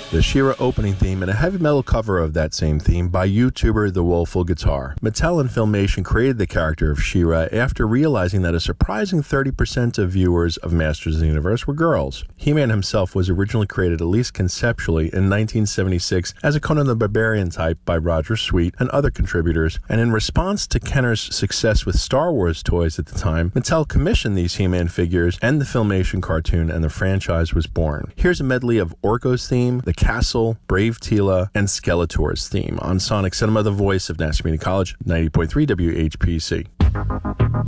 the She-Ra opening theme, and a heavy metal cover of that same theme by YouTuber The Woeful Guitar. Mattel and Filmation created the character of She-Ra after realizing that a surprising 30% of viewers of Masters of the Universe were girls. He-Man himself was originally created, at least conceptually, in 1976 as a Conan the Barbarian type by Roger Sweet and other contributors, and in response to Kenner's success with Star Wars toys at the time, Mattel commissioned these He-Man figures and the Filmation cartoon, and the franchise was born. Here's a medley of Orko's theme, The Castle, Brave Teela, and Skeletor's theme on Sonic Cinema, the voice of Nassau Community College, 90.3 WHPC.